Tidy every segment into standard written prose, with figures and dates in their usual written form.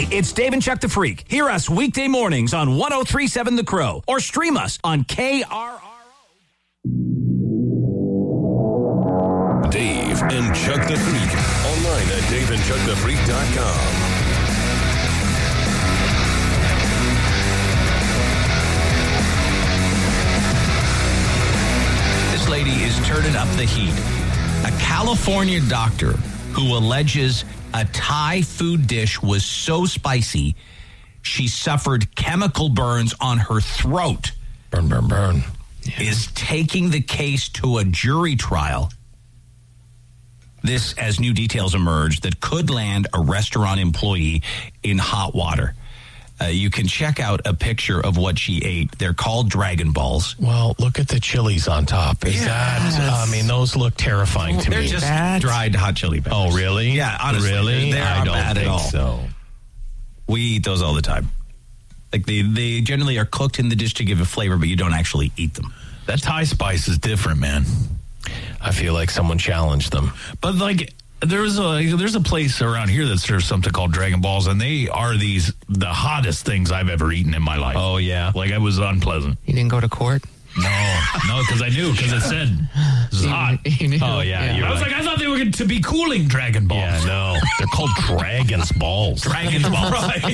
Hey, it's Dave and Chuck the Freak. Hear us weekday mornings on 103.7 The Crow or stream us on KRRO. Dave and Chuck the Freak. Online at daveandchuckthefreak.com. This lady is turning up the heat. A California doctor who alleges a Thai food dish was so spicy she suffered chemical burns on her throat. Burn, burn, burn. Is taking the case to a jury trial. This, as new details emerge, that could land a restaurant employee in hot water. You can check out a picture of what she ate. They're called Dragon Balls. Well, look at the chilies on top. Is that, I mean, those look terrifying to me. They're just dried hot chili peppers. Oh, really? Yeah, honestly. Really? They're I not don't bad think at all. so. We eat those all the time. Like they generally are cooked in the dish to give a flavor, but you don't actually eat them. That Thai spice is different, man. I feel like someone challenged them. But like, there's a place around here that serves something called Dragon Balls, and they are the hottest things I've ever eaten in my life. Oh, yeah. Like, it was unpleasant. You didn't go to court? No, because I knew, because it said this is hot. You knew. Oh, yeah. I was like, I thought they were going to be cooling Dragon Balls. Yeah, no. They're called Dragon's Balls. Dragon's Balls. Right.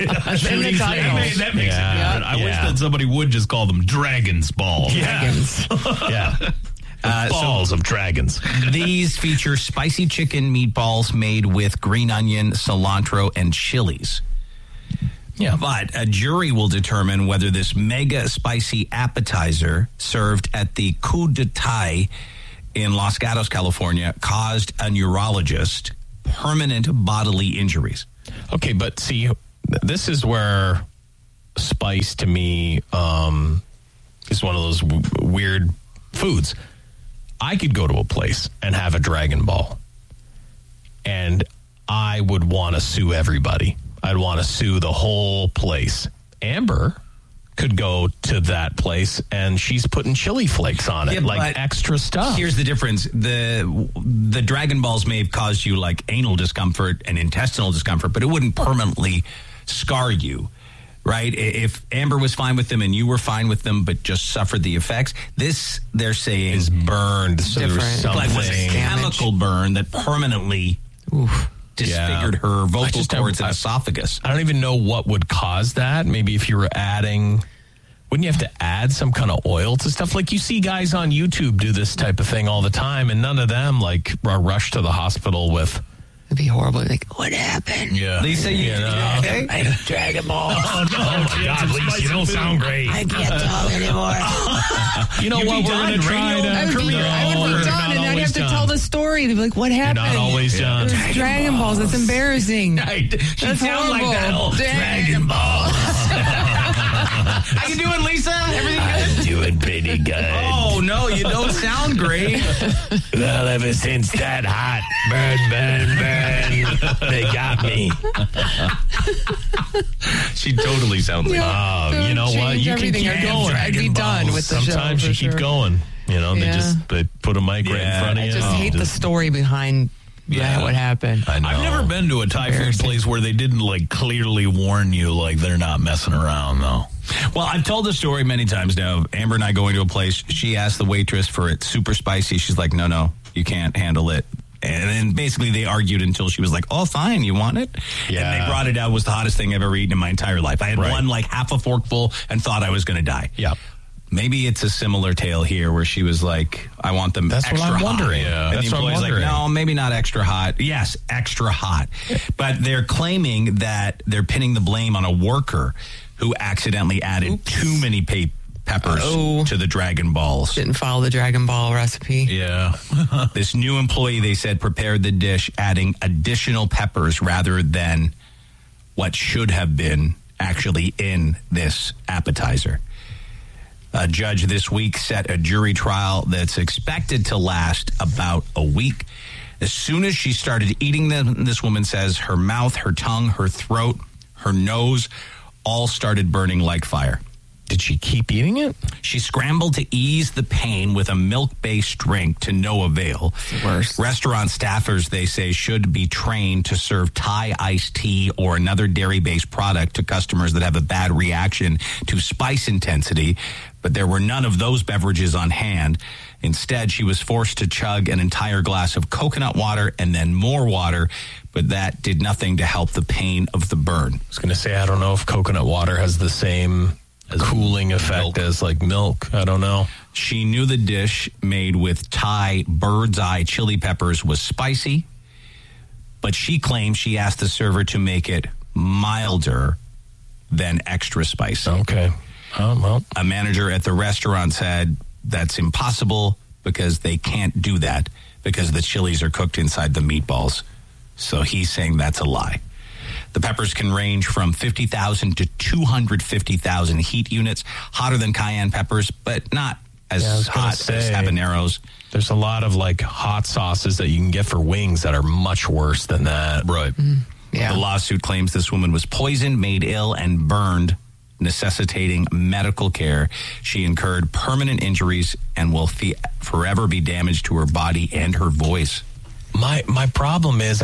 That makes it different. I wish that somebody would just call them Dragon's Balls. Dragons. Yeah. Balls of dragons. These feature spicy chicken meatballs made with green onion, cilantro, and chilies. Yeah, but a jury will determine whether this mega spicy appetizer served at the Coup de Thai in Los Gatos, California, caused a neurologist permanent bodily injuries. Okay, but see, this is where spice to me is one of those weird foods. I could go to a place and have a Dragon Ball, and I would want to sue everybody. I'd want to sue the whole place. Amber could go to that place, and she's putting chili flakes on it, like extra stuff. Here's the difference. The Dragon Balls may have caused you like anal discomfort and intestinal discomfort, but it wouldn't permanently scar you. Right? If Amber was fine with them and you were fine with them, but just suffered the effects, this, they're saying, is burned. So Different. there's something. like was a chemical burn that permanently disfigured her vocal cords and esophagus. I don't even know what would cause that. Maybe if you were adding, wouldn't you have to add some kind of oil to stuff? Like you see guys on YouTube do this type of thing all the time, and none of them like are rushed to the hospital with. It'd be horrible. Like, what happened? Yeah. Lisa, you know, I Dragon Ball. Oh, my God, Lisa, you don't sound great. I can't talk anymore. You know what? We're going to try to. I would be done, and I'd have to tell the story. They'd be like, what happened? You're not always done. It was Dragon Balls. That's embarrassing. she sounds like that old Dragon Ball. How you doing, Lisa? Everything good? I'm doing pretty good. Oh, no, you don't sound great. Well, ever since that hot burn, they got me. She totally sounds like You know what? You can keep going. I'd be done with the show. Sometimes you keep going. You know, they put a mic right in front of you. I just hate the story behind what happened. I know. I've never been to a Thai food place where they didn't like clearly warn you like they're not messing around though. Well, I've told the story many times now. Amber and I going to a place. She asked the waitress for it super spicy. She's like, no, you can't handle it. And then basically they argued until she was like, oh, fine, you want it? Yeah. And they brought it out. It was the hottest thing I've ever eaten in my entire life. I had one like half a forkful and thought I was going to die. Yeah. Maybe it's a similar tale here where she was like, I want them extra hot. That's what I'm wondering. Yeah. And the employee's like, no, maybe not extra hot. Yes, extra hot. But they're claiming that they're pinning the blame on a worker who accidentally added too many peppers to the Dragon Balls. Didn't follow the Dragon Ball recipe. Yeah. This new employee, they said, prepared the dish adding additional peppers rather than what should have been actually in this appetizer. A judge this week set a jury trial that's expected to last about a week. As soon as she started eating them, this woman says her mouth, her tongue, her throat, her nose all started burning like fire. Did she keep eating it? She scrambled to ease the pain with a milk-based drink to no avail. Worse. Restaurant staffers, they say, should be trained to serve Thai iced tea or another dairy-based product to customers that have a bad reaction to spice intensity. But there were none of those beverages on hand. Instead, she was forced to chug an entire glass of coconut water and then more water, but that did nothing to help the pain of the burn. I was going to say, I don't know if coconut water has the same cooling effect as like milk. I don't know. She knew the dish made with Thai bird's eye chili peppers was spicy, but she claimed she asked the server to make it milder than extra spicy. Okay. Oh, well. A manager at the restaurant said that's impossible because they can't do that because the chilies are cooked inside the meatballs. So he's saying that's a lie. The peppers can range from 50,000 to 250,000 heat units, hotter than cayenne peppers, but not as hot as habaneros. There's a lot of like hot sauces that you can get for wings that are much worse than that. Right. Yeah. The lawsuit claims this woman was poisoned, made ill, and burned, necessitating medical care. She incurred permanent injuries and will forever be damaged to her body and her voice. My problem is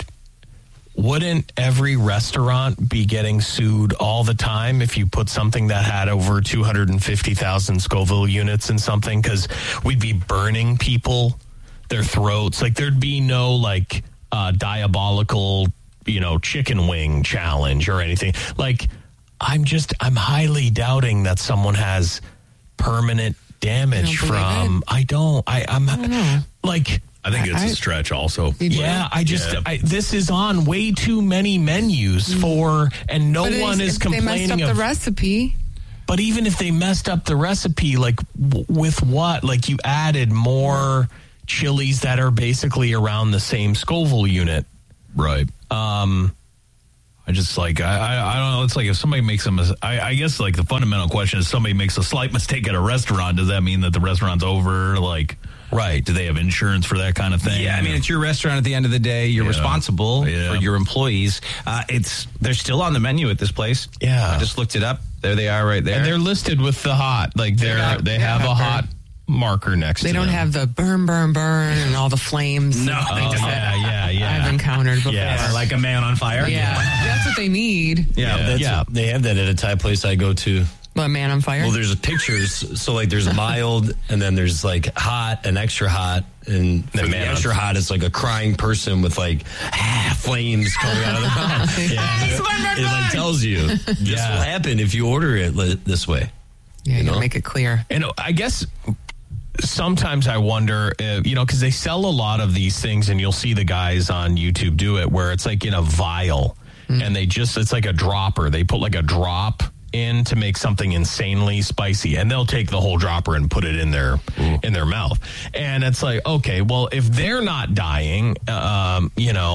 wouldn't every restaurant be getting sued all the time if you put something that had over 250,000 Scoville units in something? Because we'd be burning people, their throats. Like there'd be no like diabolical, chicken wing challenge or anything. Like I'm highly doubting that someone has permanent damage from. I don't know. Like. I think it's a stretch also. Yeah, this is on way too many menus and no one is complaining. They messed up the recipe. But even if they messed up the recipe, like with what? Like you added more chilies that are basically around the same Scoville unit. Right. I just I don't know. It's like if somebody makes I guess like the fundamental question is somebody makes a slight mistake at a restaurant. Does that mean that the restaurant's over? Like, right. Do they have insurance for that kind of thing? Yeah, I mean, it's your restaurant at the end of the day. You're responsible for your employees. They're still on the menu at this place. Yeah. I just looked it up. There they are right there. And they're listed with the hot. Like they have a hot marker next to them. They don't have the burn and all the flames. No. Yeah. I've encountered before. Yeah, like a man on fire. Yeah. That's what they need. Yeah, they have that at a Thai place I go to. A man on fire? Well, there's pictures. So, like, there's mild, and then there's, like, hot and extra hot. And the extra hot is, like, a crying person with, like, flames coming out of their mouth. It, like, tells you this will happen if you order it this way. Yeah, you make it clear. And I guess sometimes I wonder, because they sell a lot of these things, and you'll see the guys on YouTube do it, where it's, like, in a vial. And it's like a dropper. They put, like, a drop in to make something insanely spicy, and they'll take the whole dropper and put it in their mouth. And it's like, okay, well, if they're not dying, I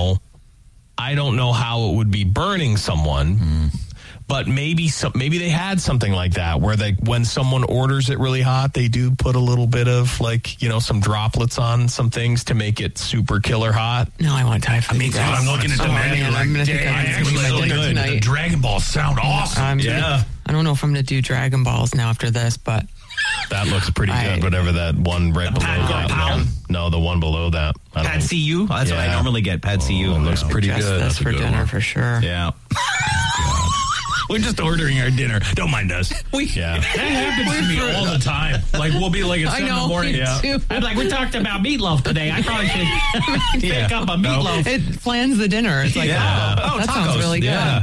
don't know how it would be burning someone. But maybe they had something like that where when someone orders it really hot, they do put a little bit of some droplets on some things to make it super killer hot. No, I want Thai food. I'm looking at the menu. I'm going to think I'm going to my dinner tonight. The Dragon Balls sound awesome. I don't know if I'm going to do Dragon Balls now after this, but that looks pretty good. Whatever that one right below that one. No, the one below that. Pad See-Ew? That's what I normally get. Pad See-Ew. It looks pretty good. That's for dinner for sure. Yeah. We're just ordering our dinner. Don't mind us. That happens to me all the time. Like, we'll be like at 7 in the morning. Too. I'm like, we talked about meatloaf today. I probably should pick up a meatloaf. It plans the dinner. It's like, that sounds really good.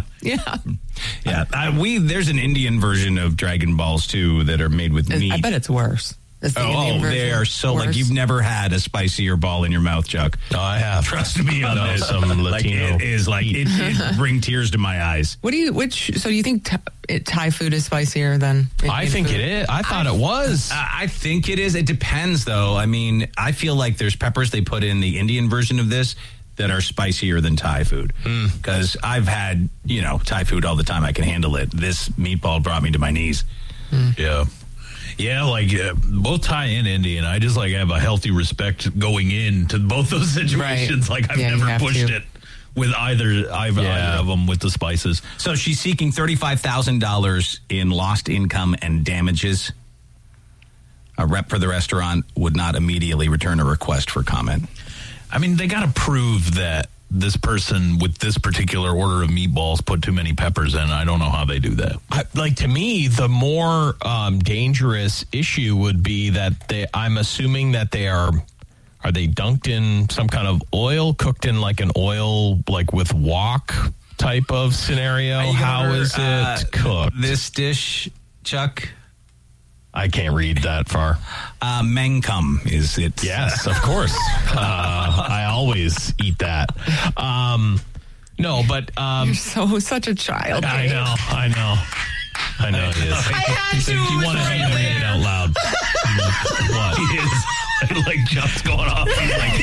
There's an Indian version of Dragon Balls, too, that are made with meat. I bet it's worse. They are so worse. Like you've never had a spicier ball in your mouth, Chuck. No, I have. Trust me on this. Some Latino. It bring tears to my eyes. So do you think Thai food is spicier than Indian I think food? it is. I thought it was. I think it is. It depends, though. I mean, I feel like there's peppers they put in the Indian version of this that are spicier than Thai food. Because I've had, Thai food all the time. I can handle it. This meatball brought me to my knees. Yeah. Yeah, like both Thai and Indian, I just have a healthy respect going into both those situations. Right. Like I've never pushed it. with either of them with the spices. So she's seeking $35,000 in lost income and damages. A rep for the restaurant would not immediately return a request for comment. I mean, they got to prove that this person with this particular order of meatballs put too many peppers in. I don't know how they do that. To me, the more dangerous issue would be that I'm assuming that they are they dunked in some kind of oil, cooked in like an oil, like with wok type of scenario? How is it cooked? This dish, Chuck? I can't read that far. Mengkum is it? Yes, of course. I always eat that. No, but you're such a child. I know he is. I had to. You want to read it out loud? What? He is. Like Chuck's going off. He's like,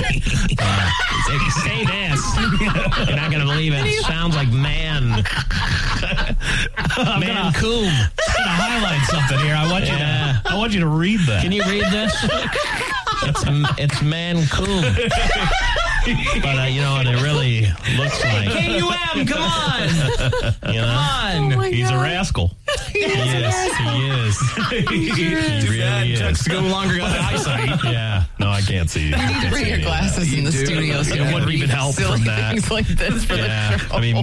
say this. You're not going to believe it. It sounds like man. Man coom. I'm gonna highlight something here. I want you to read that. Can you read this? It's man coom. But you know what it really looks like. KUM, come on. Come on. Oh He's a rascal. He is. He really is. Chuck's no longer got the eyesight. Yeah. No, I can't see. You need to bring your glasses in the studio. So it wouldn't even help from that. Things like this for the show. I mean,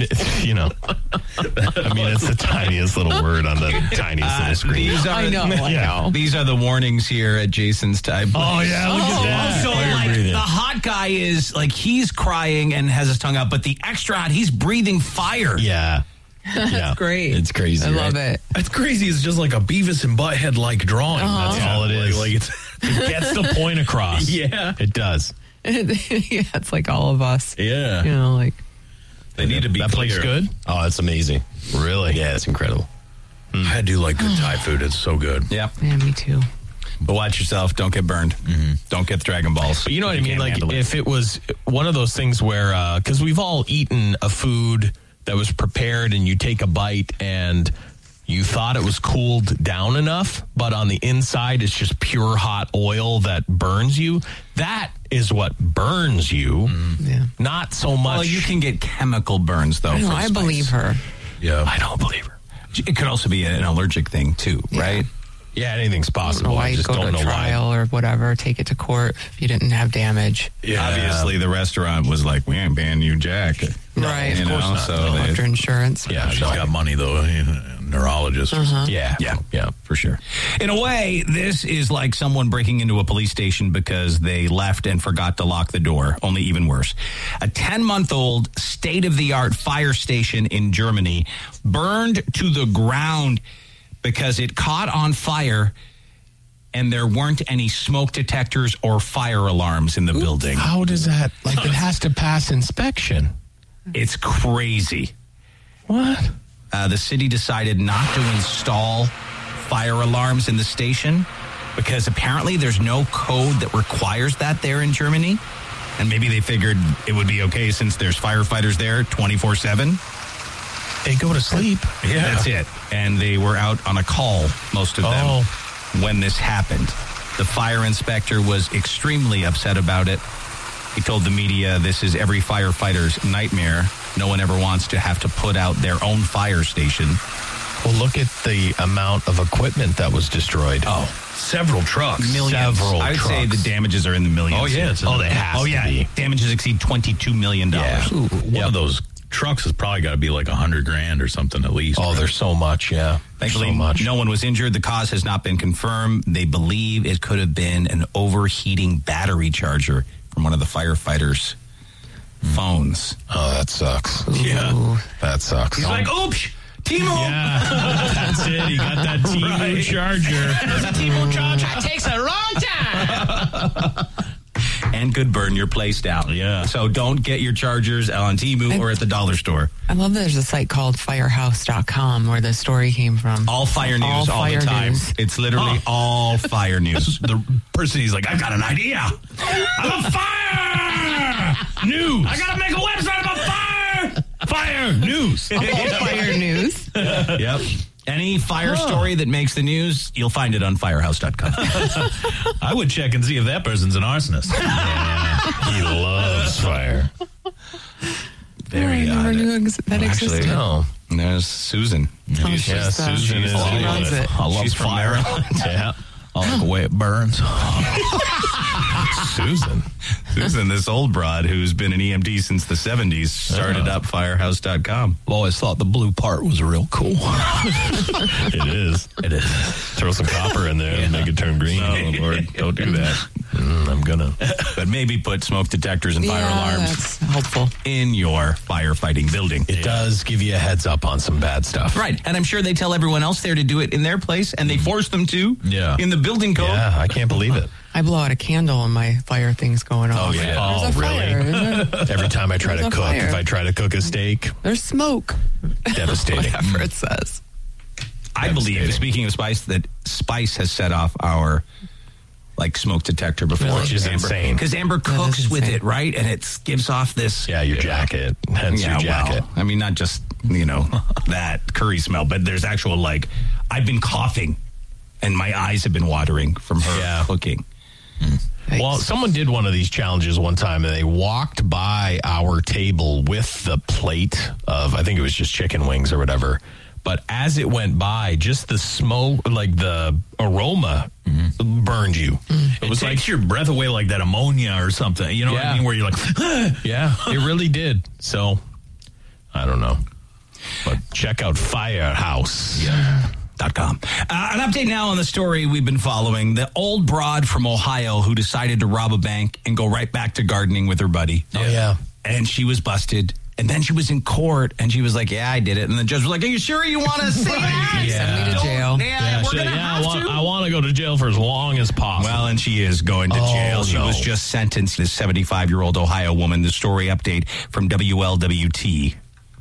it's the tiniest little word on the tiniest little screen. I know. These are the warnings here at Jason's Thai Place. Oh, yeah, look at that. So, the hot guy is, he's crying and has his tongue out, but the extra hot, he's breathing fire. Yeah. That's great. It's crazy. I love it. It's crazy. It's just like a Beavis and Butthead like drawing. That's all it is. It gets the point across. Yeah. It does. It's like all of us. Yeah. They need to be that clear. place good? Oh, it's amazing. Really? Yeah, it's incredible. I do like good Thai food. It's so good. Yeah. Yeah, me too. But watch yourself. Don't get burned. Don't get the Dragon Balls. But you know what I mean? Like, if it was one of those things where, because we've all eaten a food that was prepared and you take a bite and you thought it was cooled down enough, but on the inside it's just pure hot oil that burns you. That is what burns you. Yeah. Not so much. Well, you can get chemical burns, though. No, I believe her. Yeah. I don't believe her. It could also be an allergic thing, too, right? Yeah, anything's possible. I just go don't to know trial or whatever, take it to court if you didn't have damage. Yeah. Obviously, the restaurant was like, we ain't paying you jack. Right, of course not. So after insurance. Yeah, she's got money, though. Neurologist. Yeah, for sure. In a way, this is like someone breaking into a police station because they left and forgot to lock the door. Only even worse. A 10-month-old state-of-the-art fire station in Germany burned to the ground because it caught on fire and there weren't any smoke detectors or fire alarms in the building. How does that, it has to pass inspection? It's crazy. What? The city decided not to install fire alarms in the station because apparently there's no code that requires that there in Germany. And maybe they figured it would be okay since there's firefighters there 24/7. They go to sleep. Yeah. That's it. And they were out on a call, most of them, when this happened. The fire inspector was extremely upset about it. He told the media this is every firefighter's nightmare. No one ever wants to have to put out their own fire station. Well, look at the amount of equipment that was destroyed. Oh, several trucks. Millions. Several I'd trucks. say the damages are in the millions. Oh, yeah. They have to be. Damages exceed $22 million. Yeah. One of those trucks has probably got to be like $100,000 or something at least. Oh, right? there's so much, yeah. Thankfully, so much. No one was injured. The cause has not been confirmed. They believe it could have been an overheating battery charger from one of the firefighters' phones. Oh, that sucks. Yeah. That sucks. He's like, oops, T-Mobile. Yeah, that's it. He got that T-Mobile charger. There's a T-Mobile charger. It takes a long time. And could burn your place down. Yeah. So don't get your chargers on Temu or at the dollar store. I love that there's a site called firehouse.com where the story came from. All fire news all the time. News. It's literally all fire news. The person, he's like, I've got an idea. I'm a fire news. I got to make a website about fire. Fire news. All fire news. Yep. Any fire story that makes the news, you'll find it on firehouse.com. I would check and see if that person's an arsonist. Yeah, he loves fire. Very I never odd. knew that Actually, existed. No. And there's Susan. Susan is. She runs it. I love She's from fire. Maryland. Yeah. I like the way it burns. Susan, this old broad who's been an EMT since the 70s, started up firehouse.com. I've always thought the blue part was real cool. It is. It is. Throw some copper in there and make it turn green. Oh, Lord, don't do that. I'm gonna. But maybe put smoke detectors and fire alarms That's helpful. in your firefighting building. It does give you a heads up on some bad stuff. Right. And I'm sure they tell everyone else there to do it in their place, and they force them to in the building code. Yeah, I can't believe it. I blow out a candle and my fire thing's going off. yeah. There's a fire. Every time I try There's to a cook, fire. if I try to cook a steak, There's smoke. devastating. Whatever it says. I believe, speaking of Spice, that Spice has set off our smoke detector before. Which is insane. Because Amber cooks with it, right? And it gives off this... Yeah, your jacket. Hence your jacket. Well, I mean, not just, that curry smell, but there's actual, I've been coughing and my eyes have been watering from her cooking. Well, someone did one of these challenges one time, and they walked by our table with the plate of, I think it was just chicken wings or whatever. But as it went by, just the smoke, the aroma burned you. It was takes your breath away like that ammonia or something. You know what I mean? Where you're like, yeah, it really did. So, I don't know. But check out Firehouse. Yeah. .com. An update now on the story we've been following. The old broad from Ohio who decided to rob a bank and go right back to gardening with her buddy. Oh, yeah. And she was busted. And then she was in court and she was like, yeah, I did it. And the judge was like, are you sure you want to say that? Send me to jail. We're going to have to. I want to go to jail for as long as possible. Well, and she is going to jail. She was just sentenced, this 75-year-old Ohio woman. The story update from WLWT.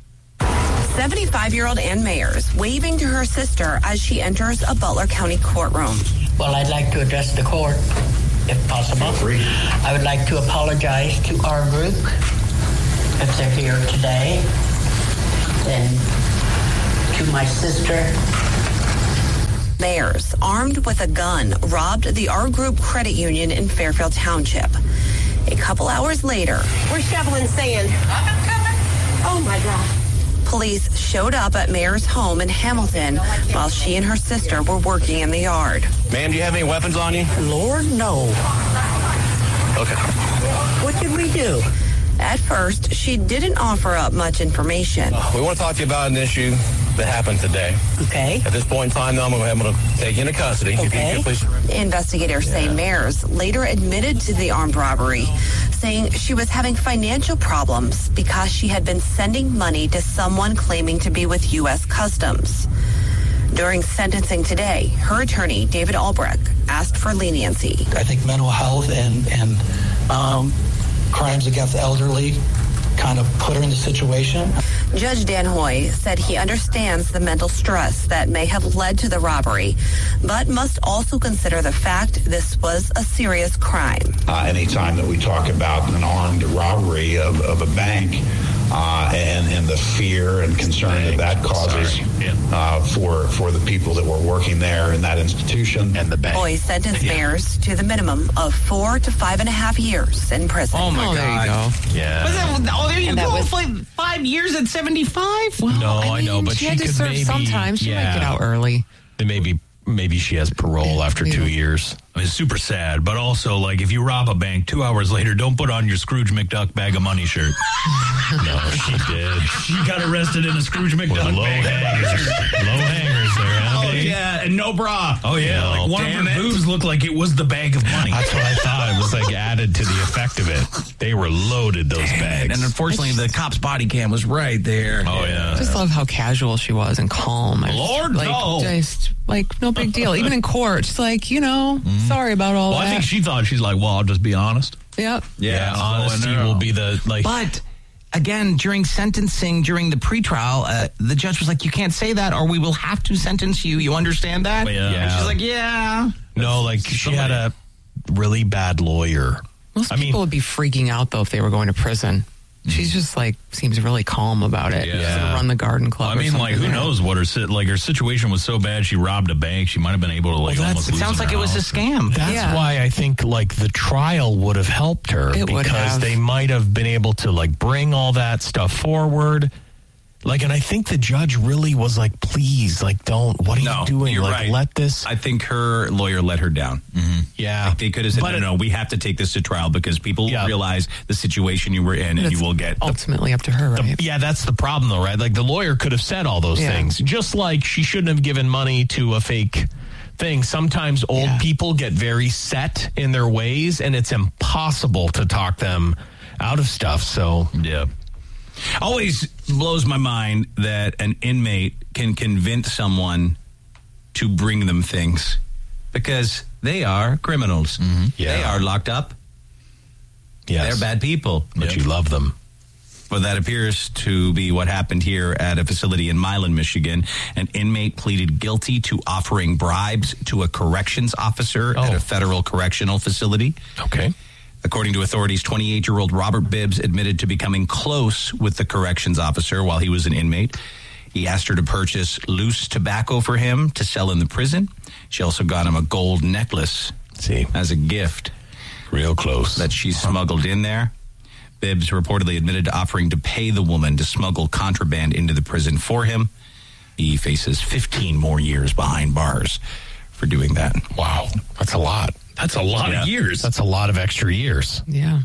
75-year-old Ann Mayers waving to her sister as she enters a Butler County courtroom. Well, I'd like to address the court, if possible. I would like to apologize to our group, if they're here today, and to my sister. Mayers, armed with a gun, robbed the R Group Credit Union in Fairfield Township. A couple hours later, we're shoveling sand. I'm coming. Oh, my God. Police showed up at Mayer's home in Hamilton while she and her sister were working in the yard. Ma'am, do you have any weapons on you? Lord, no. Okay. What did we do? At first, she didn't offer up much information. We want to talk to you about an issue that happened today. Okay. At this point in time, though, I'm going to be able to take you into custody. Okay. If you could, please. Investigators say Mayers later admitted to the armed robbery, saying she was having financial problems because she had been sending money to someone claiming to be with U.S. Customs. During sentencing today, her attorney, David Albrecht, asked for leniency. I think mental health and crimes against the elderly kind of put her in the situation. Judge Dan Hoy said he understands the mental stress that may have led to the robbery, but must also consider the fact this was a serious crime. Anytime that we talk about an armed robbery of a bank and the fear and concern that causes for the people that were working there in that institution and the bank. Hoy sentenced Mayers to the minimum of 4 to 5.5 years in prison. Oh, my God. There you go. Yeah. There you And go. that was- 5 years at 75? Well, No, I know, but she she had to could serve maybe- sometime. She might get out early. Maybe she has parole after 2 years. It's super sad, but also, if you rob a bank 2 hours later, don't put on your Scrooge McDuck bag of money shirt. No, she did. She got arrested in a Scrooge McDuck With low bag. hangers. Low hangers there, huh, Oh, babe? yeah, and no bra. Oh, yeah. No, One of damn her it. boobs looked like it was the bag of money. That's what I thought. It was added to the effect of it. They were loaded, those bags. And unfortunately, the cop's body cam was right there. Oh, yeah. I just love how casual she was and calm. Lord, no. Just no big deal. Even in court, she's like, sorry about all Well, that. I think she thought, she's like, well, I'll just be honest. Yep. Yeah, honesty will be the, But again, during sentencing, during the pretrial, the judge was like, you can't say that or we will have to sentence you. You understand that? Yeah. And she's like, yeah. No, she had a really bad lawyer. Most people would be freaking out, though, if they were going to prison. She's just like seems really calm about it. Yeah. She's gonna run the garden club. I mean, like, who knows what her situation was so bad. She robbed a bank. She might have been able to almost. It sounds like it was a scam. That's why I think like the trial would have helped her because they might have been able to like bring all that stuff forward. Like, and I think the judge really was like, please, like, don't, what are you doing? You're like, right. let this. I think her lawyer let her down. Mm-hmm. Yeah. Like they could have said, no, we have to take this to trial because people realize the situation you were in and you will get. Ultimately up to her, right? That's the problem, though, right? Like, the lawyer could have said all those things. Just like she shouldn't have given money to a fake thing. Sometimes old people get very set in their ways, and it's impossible to talk them out of stuff. So, yeah. Always blows my mind that an inmate can convince someone to bring them things because they are criminals. Mm-hmm. Yeah. They are locked up. Yes. They're bad people. But you love them. But that appears to be what happened here at a facility in Milan, Michigan. An inmate pleaded guilty to offering bribes to a corrections officer at a federal correctional facility. Okay. According to authorities, 28-year-old Robert Bibbs admitted to becoming close with the corrections officer while he was an inmate. He asked her to purchase loose tobacco for him to sell in the prison. She also got him a gold necklace as a gift. Real close. That she smuggled in there. Bibbs reportedly admitted to offering to pay the woman to smuggle contraband into the prison for him. He faces 15 more years behind bars for doing that. Wow. That's a lot. That's a lot of years. That's a lot of extra years. Yeah.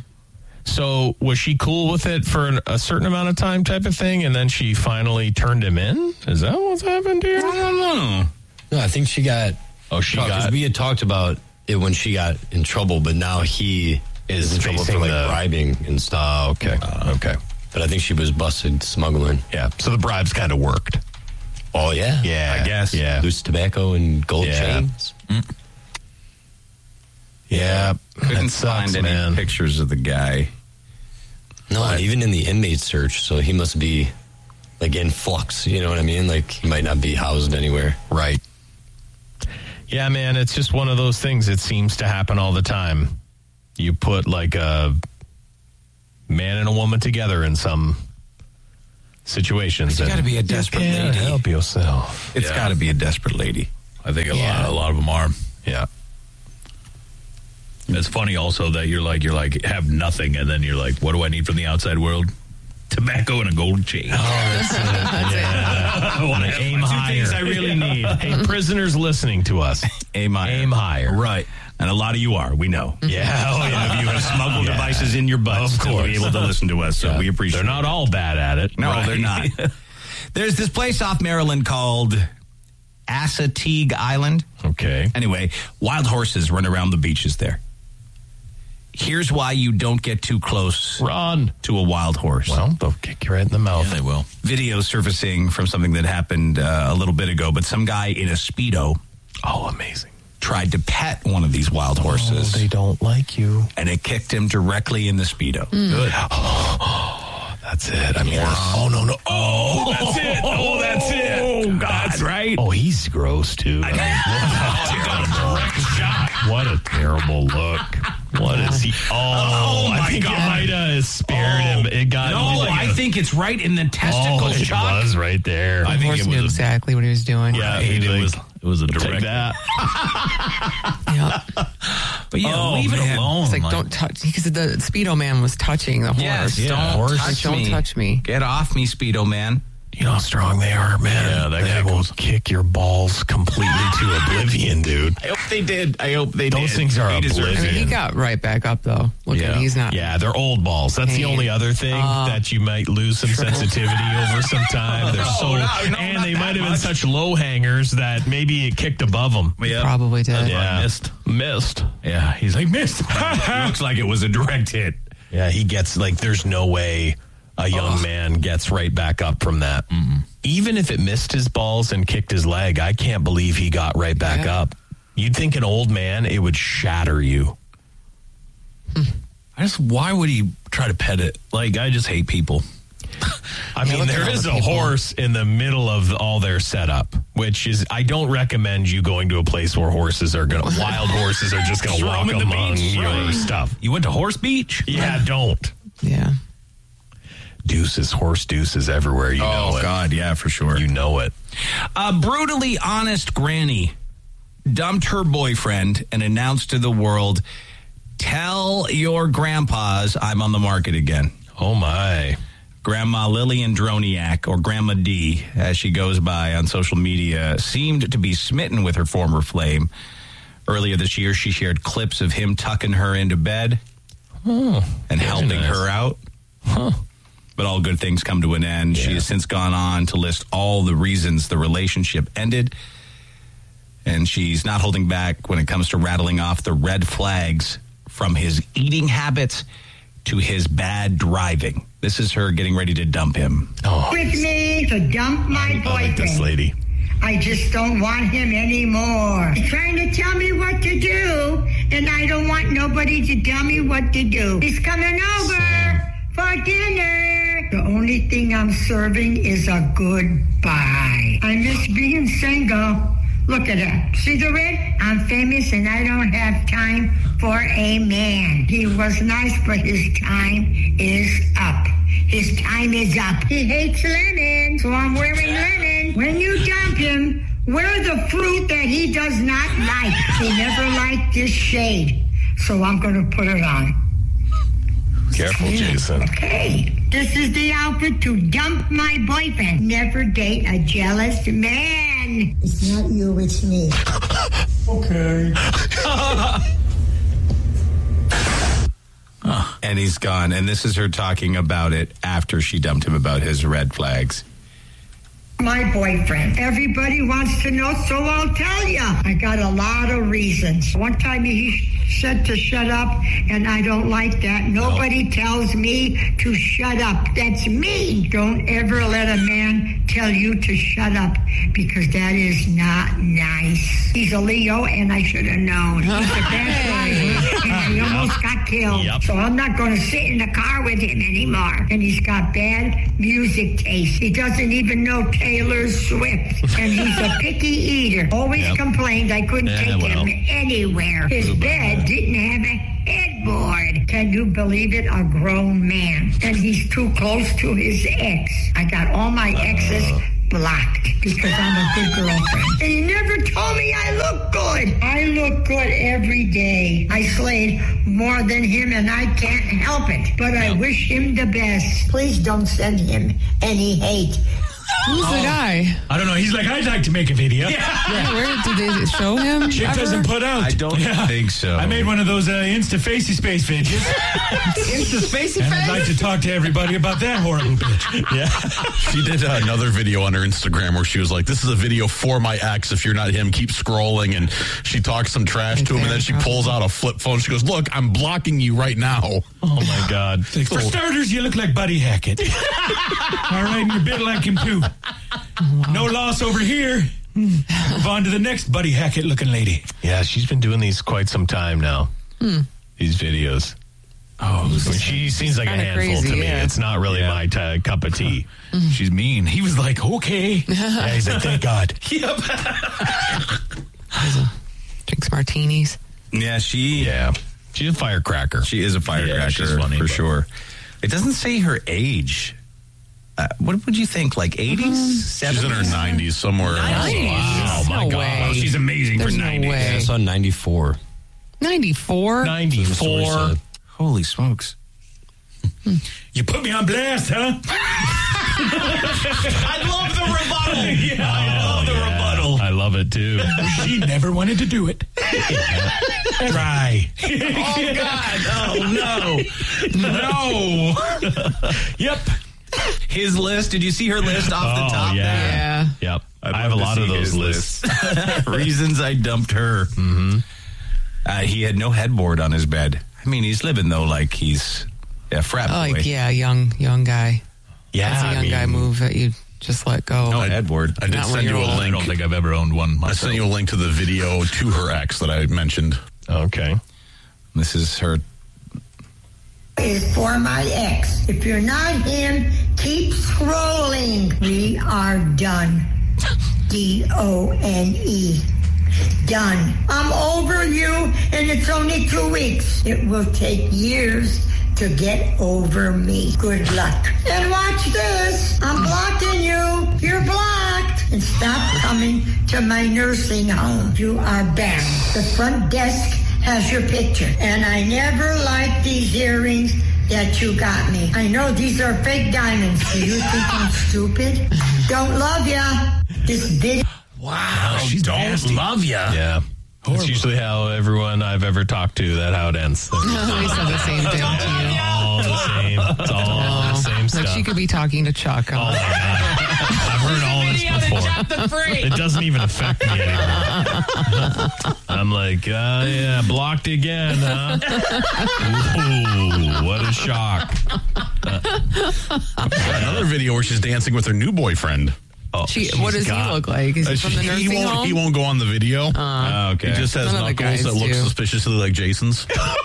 So was she cool with it for a certain amount of time type of thing, and then she finally turned him in? Is that what's happened here? I don't know. No, I think she got... got... We had talked about it when she got in trouble, but now he is in trouble for like bribing and stuff. Okay. Okay. But I think she was busted smuggling. Yeah. So the bribes kind of worked. Oh, yeah. Yeah. I guess. Yeah. Loose tobacco and gold chains. Mm. Yeah. Couldn't find any pictures of the guy. No, and even in the inmate search, so he must be like in flux, you know what I mean? Like he might not be housed anywhere. Right. Yeah, man, it's just one of those things. It seems to happen all the time. You put like a man and a woman together in some situations. It's got to be a desperate lady. Help yourself. It's got to be a desperate lady. I think a lot of them are. Yeah. It's funny also that you're like have nothing, and then you're like, what do I need from the outside world? Tobacco and a gold chain. Oh, that's it. Aim higher. Two things I really need. Hey, prisoners listening to us, aim higher. Aim higher. Right. And a lot of you are, we know. Yeah. Oh, yeah. If you have smuggled devices in your butts to be able to listen to us, so we appreciate it. They're not all bad at it. No, they're not. There's this place off Maryland called Assateague Island. Okay. Anyway, wild horses run around the beaches there. Here's why you don't get too close to a wild horse. Well, they'll kick you right in the mouth. Yeah, they will. Video surfacing from something that happened a little bit ago, but some guy in a Speedo. Oh, amazing. Tried to pet one of these wild horses. Oh, they don't like you. And it kicked him directly in the Speedo. Good. Oh, that's it. I mean, oh, no. Oh, that's it. Oh, that's it. Oh, God. That's right. Oh, he's gross, too. I got a direct shot. What a terrible look. What is he? I think Ida has spared him. It got. I think it's right in the testicle shot. It was right there. I think it knew exactly what he was doing. Yeah, it was a direct. that. Yeah. But leave it alone. It's like, don't touch, because the Speedo man was touching the horse. Yes, Don't touch me. Get off me, Speedo man. You know how strong they are, man. Yeah, that guy will kick your balls completely to oblivion, dude. I hope they did. Those things are oblivion. I mean, he got right back up, though. Look at he's not. Yeah, they're old balls. That's the only other thing that you might lose some sensitivity over some time. They're and they might have been such low hangers that maybe it kicked above them. Yep. Probably did. Yeah, missed. Yeah, he's like, missed. It looks like it was a direct hit. Yeah, he gets there's no way a young man gets right back up from that. Mm-mm. Even if it missed his balls and kicked his leg, I can't believe he got right back up. You'd think an old man, it would shatter you. Why would he try to pet it? Like, I just hate people. I mean, there is a horse in the middle of all their setup, which is, I don't recommend you going to a place where wild horses are just going to walk among your stuff. You went to Horse Beach? Yeah, don't. Yeah. Deuces, horse deuces everywhere. You know it. Oh, God, yeah, for sure. You know it. A brutally honest granny dumped her boyfriend and announced to the world, "Tell your grandpas I'm on the market again." Oh, my. Grandma Lillian Droniak, or Grandma D, as she goes by on social media, seemed to be smitten with her former flame. Earlier this year, she shared clips of him tucking her into bed and helping her out. But all good things come to an end. Yeah. She has since gone on to list all the reasons the relationship ended. And she's not holding back when it comes to rattling off the red flags from his eating habits to his bad driving. This is her getting ready to dump him. With me to dump my boyfriend. I like this lady. I just don't want him anymore. He's trying to tell me what to do, and I don't want nobody to tell me what to do. He's coming over for dinner. The only thing I'm serving is a goodbye. I miss being single. Look at that. See the red? I'm famous and I don't have time for a man. He was nice, but his time is up. His time is up. He hates lemon, so I'm wearing lemon. When you dump him, wear the fruit that he does not like. He never liked this shade, so I'm going to put it on. Careful, Jason. Okay. This is the outfit to dump my boyfriend. Never date a jealous man. It's not you, it's me. Okay. And he's gone. And this is her talking about it after she dumped him about his red flags. My boyfriend. Everybody wants to know, so I'll tell you. I got a lot of reasons. One time he said to shut up, and I don't like that. Nobody tells me to shut up. That's mean. Don't ever let a man tell you to shut up, because that is not nice. He's a Leo, and I should have known. He's a bad driver, and he almost got killed. Yep. So I'm not going to sit in the car with him anymore. And he's got bad music taste. He doesn't even know Taylor Swift, and he's a picky eater. Always complained I couldn't take him anywhere. His bed didn't have a headboard. Can you believe it? A grown man. And he's too close to his ex. I got all my exes blocked because I'm a good girlfriend. And he never told me I look good. I look good every day. I slayed more than him, and I can't help it. But I wish him the best. Please don't send him any hate. Who's the guy? I don't know. He's like, I'd like to make a video. Yeah, where did they show him? Chick doesn't put out. I don't think so. I made one of those Insta-Facey Space videos. Insta-Facey And I'd like to talk to everybody about that horrible bitch. Yeah. She did another video on her Instagram where she was like, this is a video for my ex. If you're not him, keep scrolling. And she talks some trash to him, and then she pulls out a flip phone. She goes, look, I'm blocking you right now. Oh, my God. For starters, you look like Buddy Hackett. All right, and you're built like him, too. No loss over here. Move on to the next Buddy Hackett looking lady. Yeah, she's been doing these quite some time now. These videos. Oh, she seems like a handful to me. It's not really my cup of tea. She's mean. He was like, okay. Yeah, he's like, thank God. Yep. Drinks martinis. Yeah, she's a firecracker. She is a firecracker, she's funny, for sure. It doesn't say her age. What would you think, like 80s? 70s? She's in her 90s somewhere. 90s? Wow, my No God. way. Oh, she's amazing There's for no 90s. way. I saw 94. 94? 94. Holy smokes. You put me on blast, huh? I love the rebuttal. I love the rebuttal. I love it, too. She never wanted to do it. Try. Oh, God. Oh, no. Yep. His list. Did you see her list off the top there? Yeah. Yep. I have a lot of those lists. Reasons I dumped her. He had no headboard on his bed. I mean, he's living, though, like he's a frat boy. Like, young guy. Yeah, That's a young guy move that you just let go. No headboard. I did Not send when you you're a old. link. I don't think I've ever owned one myself. I sent you a link to the video to her ex that I mentioned. Okay. This is her. Is for my ex. If you're not him, keep scrolling. We are done. D-O-N-E. Done. I'm over you, and it's only 2 weeks. It will take years to get over me. Good luck. And watch this. I'm blocking you. You're blocked. And stop coming to my nursing home. You are banned. The front desk has your picture. And I never liked these earrings that you got me. I know these are fake diamonds. Do you think I'm stupid? Don't love ya. This video. Wow, she don't love ya. Yeah. That's usually how everyone I've ever talked to, that's how it ends. They said the same thing to you. All the same. It's all the same Like stuff. she could be talking to Chuck. I've heard all this before. It doesn't even affect me anymore. I'm like, yeah, blocked again, huh? Ooh, what a shock. Another video where she's dancing with her new boyfriend. What does he look like? Is he from the nursing home? He won't go on the video. Okay. He just has None of the knuckles guys that look do. suspiciously like Jason's.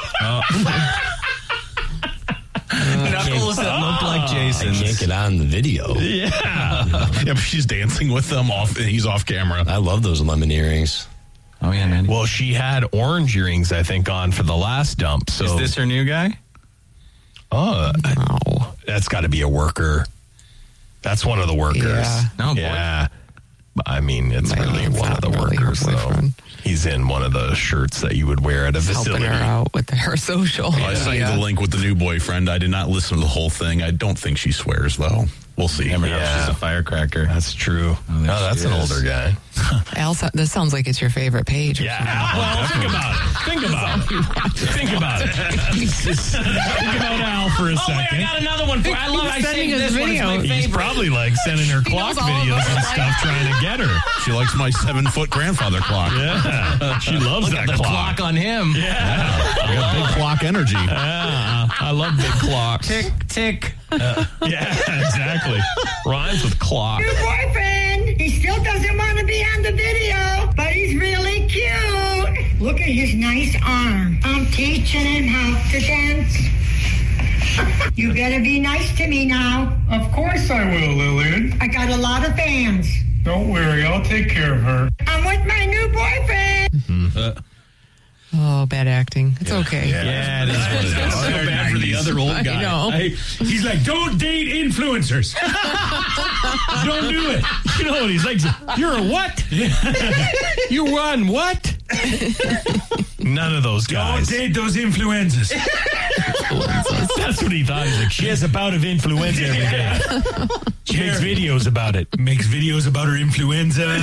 Knuckles that look like Jason's. I can't get on the video. Yeah, but she's dancing with them off. He's off camera. I love those lemon earrings. Oh yeah, man. Well, she had orange earrings, I think, on for the last dump. So Is this her new guy? Oh, that's got to be a worker. That's one of the workers. Yeah. No, boy. Yeah. I mean, it's really one of the really her workers, though. boyfriend. He's in one of the shirts that you would wear at a Helping facility. her out with her social. I sent you the link with the new boyfriend. I did not listen to the whole thing. I don't think she swears, though. We'll see. She's a firecracker. That's true. Oh, that's an older guy. Al, this sounds like it's your favorite page. Yeah. Well, think about it. Think about it. Think about Al for a second. Oh, wait, I got another one for you. I sending saved us this one. It's my videos. He's favorite. probably like sending her clock knows all of videos them, and right? stuff trying to get her. She likes my 7-foot grandfather clock. Yeah. She loves Look that at the clock. clock on him. Yeah. I got big clock energy. Yeah. I love big clocks. Tick, tick. Yeah, exactly. Rhymes with clock. Your boyfriend, he still doesn't want to be on the video, but he's really cute. Look at his nice arm. I'm teaching him how to dance. You better be nice to me now. Of course I will, Lillian. I got a lot of fans. Don't worry, I'll take care of her. I'm with my new boyfriend. Oh, bad acting. It's okay. Yeah, it is what it is. So bad for the other old guy. I know. He's like, don't date influencers. Don't do it. You know what he's like? You're a what? You run what? None of those Don't guys. date those influencers. That's what he thought. He's like, she has a bout of influenza every day. She makes videos about it. Makes videos about her influenza.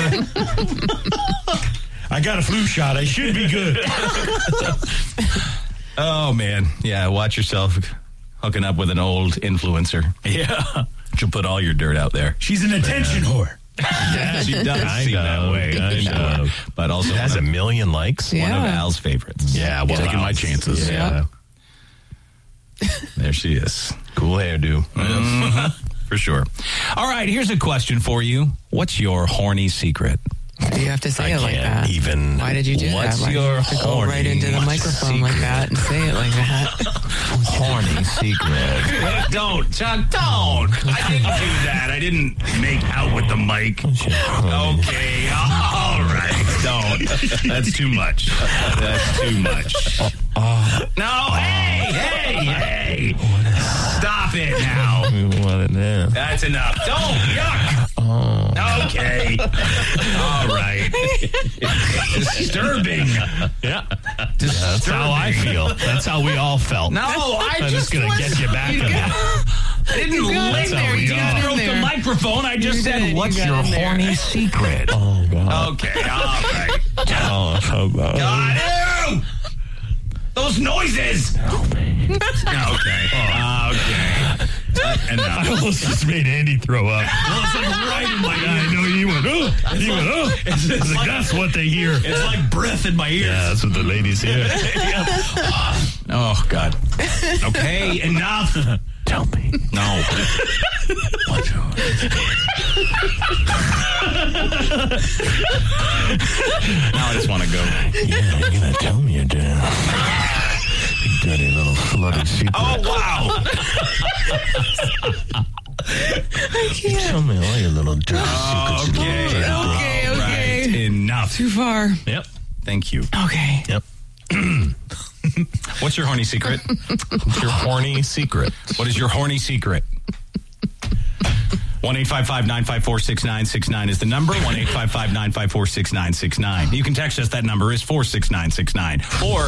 I got a flu shot. I should be good. Oh, man. Yeah, watch yourself hooking up with an old influencer. Yeah. She'll put all your dirt out there. She's an attention whore. Yeah, she does seem that way. Kind of. But also It has a million likes. Yeah. one of Al's favorites. Yeah, well, Taking my chances. Yeah. There she is. Cool hairdo. For sure. All right, here's a question for you. What's your horny secret? Do you have to say it like that? Even. Why did you do What's that? Why did you your have to go right into the horny microphone like that and say it like that? Horny secret. Don't, Chuck, don't. I didn't do that. I didn't make out with the mic. Okay, all right. Don't. That's too much. That's too much. No, hey. Stop it now. That's enough. Don't, yuck. Okay. All right. Disturbing. Yeah. That's how I feel. That's how we all felt. No, I'm just going to get you back in there. I didn't live there. You just broke the microphone. I just said, what's your horny secret? Oh, God. Okay, all right. Oh, so bad. God, ew! Those noises! Okay. I almost just made Andy throw up. Well, it's like right in my ear. I know you went, oh. He went, oh. It's like, that's what they hear. It's like breath in my ears. Yeah, that's what the ladies hear. Oh, God. Okay, enough. Tell me. No. Now I just want to go. Yeah, you're going to tell me you're doing. You dirty little flooded secret. Oh, wow. Tell me all your little dirty secrets. Okay. Okay. Right. Enough. Too far. Yep. Thank you. Okay. Yep. What's your horny secret? What's your horny secret? What is your horny secret? 1-855-954-6969 is the number. 1-855-954-6969. You can text us. That number is 46969 or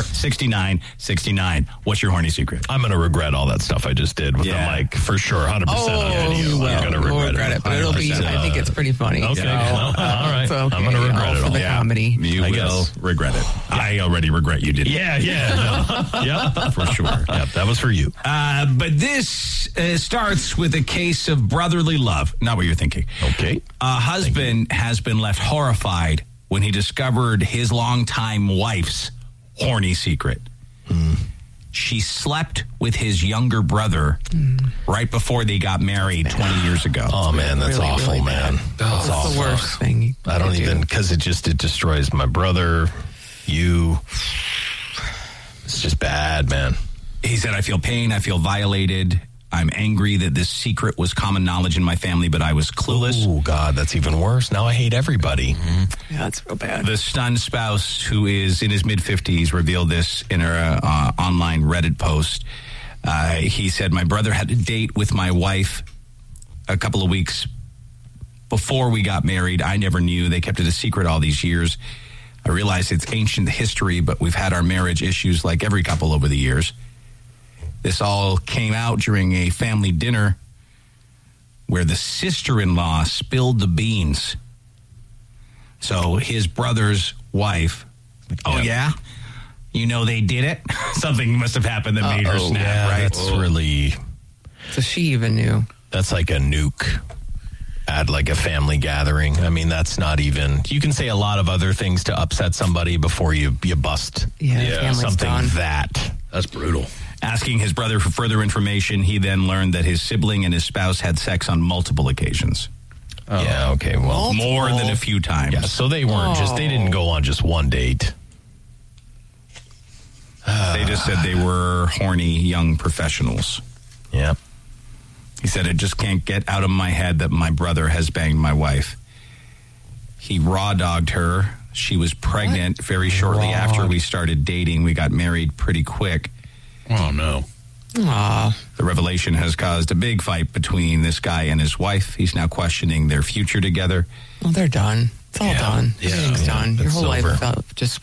6969. What's your horny secret? I'm going to regret all that stuff I just did with the mic for sure. 100% on you will. I'm going to regret it. But it'll be, I think it's pretty funny. Okay. So, Well, all right. so okay. I'm going to regret it For all. the comedy. You will regret it. I already regret you did it. Yeah. Yeah, for sure. Yep, that was for you. But this starts with a case of brotherly love. Not what you're thinking. Okay. A husband has been left horrified when he discovered his longtime wife's horny secret. She slept with his younger brother right before they got married 20 years ago. Oh, man, that's Really, awful, really man. That's awful. the worst thing. I don't even, because it destroys my brother, you. It's just bad, man. He said, I feel pain. I feel violated. I'm angry that this secret was common knowledge in my family, but I was clueless. Oh, God, that's even worse. Now I hate everybody. Yeah, that's real bad. The stunned spouse, who is in his mid-50s, revealed this in her online Reddit post. He said, my brother had a date with my wife a couple of weeks before we got married. I never knew. They kept it a secret all these years. I realize it's ancient history, but we've had our marriage issues like every couple over the years. This all came out during a family dinner where the sister-in-law spilled the beans. So his brother's wife, oh, yeah? You know they did it? Something must have happened that made her snap, right? That's really... So she even knew. That's like a nuke at like a family gathering. I mean, that's not even... You can say a lot of other things to upset somebody before you bust something that. That's brutal. Asking his brother for further information, he then learned that his sibling and his spouse had sex on multiple occasions. Yeah, okay, well... More than a few times. Yeah, so they weren't they didn't go on just one date. They just said they were horny young professionals. Yeah. He said, I just can't get out of my head that my brother has banged my wife. He raw-dogged her. She was pregnant very shortly after we started dating. We got married pretty quick. Oh, no. Aw. The revelation has caused a big fight between this guy and his wife. He's now questioning their future together. Well, they're done. It's all done. Yeah. Everything's done. Your It's whole over. life felt just